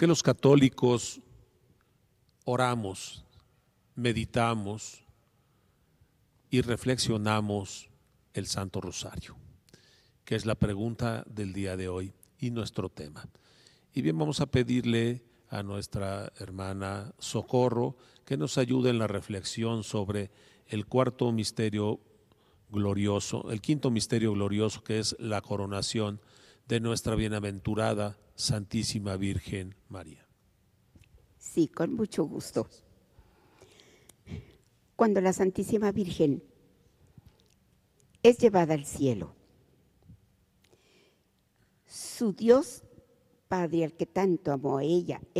qué los católicos oramos, meditamos y reflexionamos el Santo Rosario? Que es la pregunta del día de hoy y nuestro tema. Y bien, vamos a pedirle a nuestra hermana Socorro que nos ayude en la reflexión sobre el cuarto misterio glorioso, el quinto misterio glorioso, que es la coronación de nuestra bienaventurada Santísima Virgen María. Sí, con mucho gusto. Cuando la Santísima Virgen es llevada al cielo, su Dios Padre, al que tanto amó a ella,